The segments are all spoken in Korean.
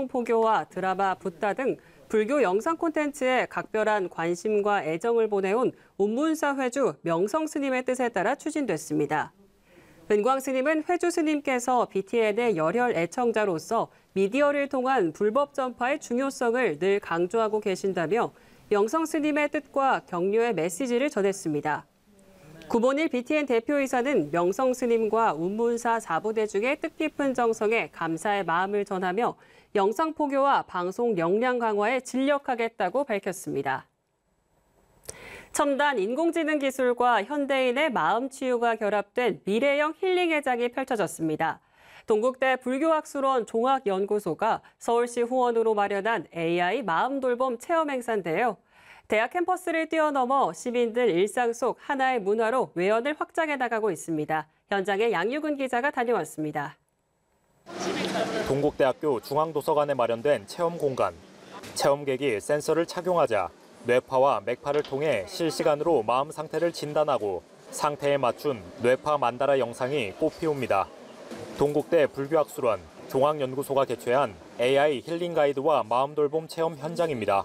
영성포교와 드라마 붓다 등 불교 영상 콘텐츠에 각별한 관심과 애정을 보내온 운문사 회주 명성 스님의 뜻에 따라 추진됐습니다. 은광 스님은 회주 스님께서 BTN의 열혈 애청자로서 미디어를 통한 불법 전파의 중요성을 늘 강조하고 계신다며 명성 스님의 뜻과 격려의 메시지를 전했습니다. 구본일 BTN 대표이사는 명성 스님과 운문사 4부대 중에 뜻깊은 정성에 감사의 마음을 전하며 영상 포교와 방송 역량 강화에 진력하겠다고 밝혔습니다. 첨단 인공지능 기술과 현대인의 마음 치유가 결합된 미래형 힐링 회장이 펼쳐졌습니다. 동국대 불교학술원 종학연구소가 서울시 후원으로 마련한 AI 마음 돌봄 체험 행사인데요. 대학 캠퍼스를 뛰어넘어 시민들 일상 속 하나의 문화로 외연을 확장해 나가고 있습니다. 현장에 양유근 기자가 다녀왔습니다. 동국대학교 중앙도서관에 마련된 체험 공간. 체험객이 센서를 착용하자 뇌파와 맥파를 통해 실시간으로 마음 상태를 진단하고 상태에 맞춘 뇌파 만다라 영상이 꽃피웁니다. 동국대 불교학술원 종학연구소가 개최한 AI 힐링 가이드와 마음 돌봄 체험 현장입니다.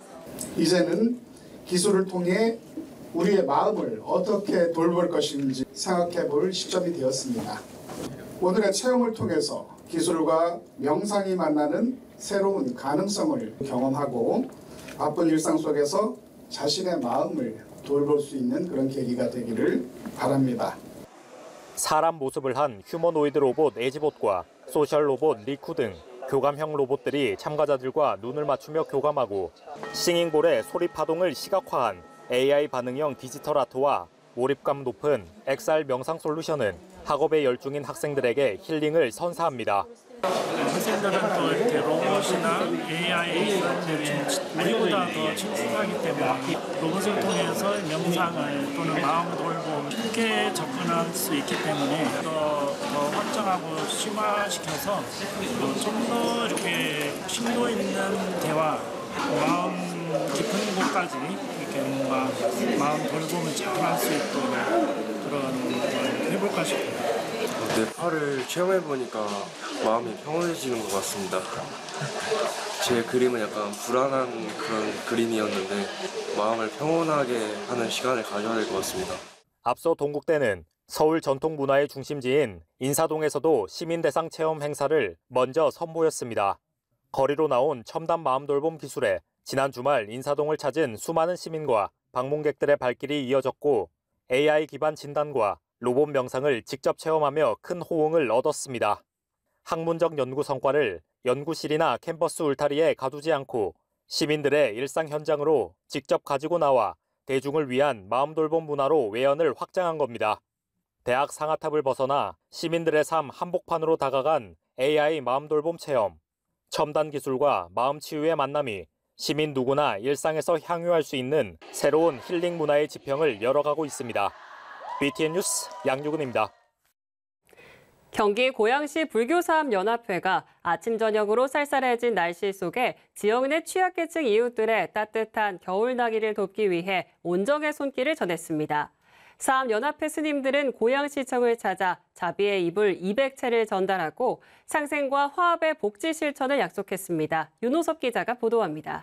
이제는 기술을 통해 우리의 마음을 어떻게 돌볼 것인지 생각해 볼 시점이 되었습니다. 오늘의 체험을 통해서 기술과 명상이 만나는 새로운 가능성을 경험하고 바쁜 일상 속에서 자신의 마음을 돌볼 수 있는 그런 계기가 되기를 바랍니다. 사람 모습을 한 휴머노이드 로봇 에지봇과 소셜 로봇 리쿠 등 교감형 로봇들이 참가자들과 눈을 맞추며 교감하고 싱잉볼의 소리 파동을 시각화한 AI 반응형 디지털 아트와 몰입감 높은 XR 명상 솔루션은 학업에 열중인 학생들에게 힐링을 선사합니다. 학생들은 또 이렇게 로봇이나 AI 이런 데에 우리보다 더 친숙하기 때문에 로봇을 통해서 명상을 또는 마음 돌봄 쉽게 접근할 수 있기 때문에 더 확장하고 심화시켜서 좀 더 이렇게 심도 있는 대화, 마음 깊은 곳까지 이렇게 뭔가 마음 돌봄을 잘 할 수 있도록 그런 걸 해볼까 싶습니다. 뇌파를 체험해보니까 마음이 평온해지는 것 같습니다. 제 그림은 약간 불안한 그런 그림이었는데 마음을 평온하게 하는 시간을 가져야 될 것 같습니다. 앞서 동국대는 서울 전통문화의 중심지인 인사동에서도 시민 대상 체험 행사를 먼저 선보였습니다. 거리로 나온 첨단 마음 돌봄 기술에 지난 주말 인사동을 찾은 수많은 시민과 방문객들의 발길이 이어졌고 AI 기반 진단과 로봇 명상을 직접 체험하며 큰 호응을 얻었습니다. 학문적 연구 성과를 연구실이나 캠퍼스 울타리에 가두지 않고 시민들의 일상 현장으로 직접 가지고 나와 대중을 위한 마음 돌봄 문화로 외연을 확장한 겁니다. 대학 상아탑을 벗어나 시민들의 삶 한복판으로 다가간 AI 마음 돌봄 체험. 첨단 기술과 마음 치유의 만남이 시민 누구나 일상에서 향유할 수 있는 새로운 힐링 문화의 지평을 열어가고 있습니다. BTN 뉴스 양유근입니다. 경기 고양시 불교사업연합회가 아침 저녁으로 쌀쌀해진 날씨 속에 지역 내 취약계층 이웃들의 따뜻한 겨울나기를 돕기 위해 온정의 손길을 전했습니다. 사업연합회 스님들은 고양시청을 찾아 자비의 이불 200채를 전달하고 상생과 화합의 복지 실천을 약속했습니다. 윤호섭 기자가 보도합니다.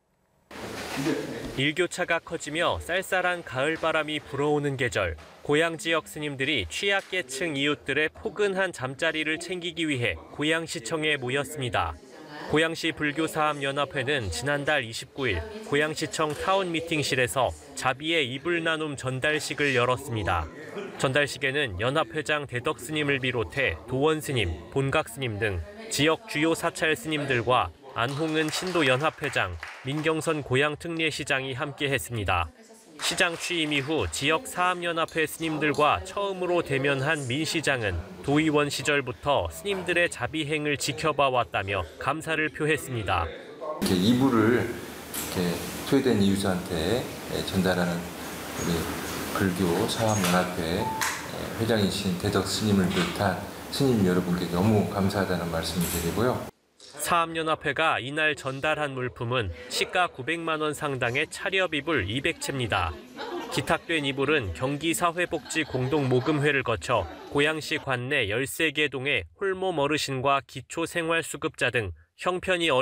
일교차가 커지며 쌀쌀한 가을바람이 불어오는 계절, 고양 지역 스님들이 취약계층 이웃들의 포근한 잠자리를 챙기기 위해 고양시청에 모였습니다. 고양시 불교사업연합회는 지난달 29일 고양시청 타운 미팅실에서 자비의 이불 나눔 전달식을 열었습니다. 전달식에는 연합회장 대덕 스님을 비롯해 도원 스님, 본각 스님 등 지역 주요 사찰 스님들과 안홍은 신도연합회장, 민경선 고양특례시장이 함께했습니다. 시장 취임 이후 지역 사업연합회 스님들과 처음으로 대면한 민 시장은 도의원 시절부터 스님들의 자비행을 지켜봐 왔다며 감사를 표했습니다. 이렇게 이불을 이렇게 소외된 이웃한테 전달하는 우리 불교 사업연합회 회장이신 대덕 스님을 비롯한 스님 여러분께 너무 감사하다는 말씀을 드리고요. 사업연합회가 이날 전달한 물품은 시가 900만 원 상당의 차렵 이불 200채입니다. 기탁된 이불은 경기사회복지공동모금회를 거쳐 고양시 관내 13개 동의 홀몸 어르신과 기초생활수급자 등 형편이